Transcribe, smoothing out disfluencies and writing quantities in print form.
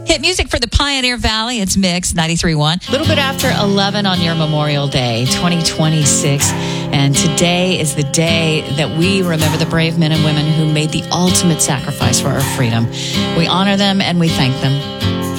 Hit music for the Pioneer Valley. It's Mix 93.1. A little bit after 11 on your Memorial Day, 2026. And today is the day that we remember the brave men and women who made the ultimate sacrifice for our freedom. We honor them and we thank them.